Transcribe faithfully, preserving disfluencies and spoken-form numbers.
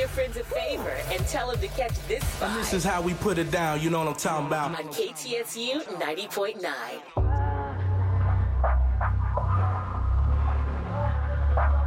your friends a favor and tell them to catch this spot. And this is how we put it down, you know what I'm talking about. On K T S U ninety point nine.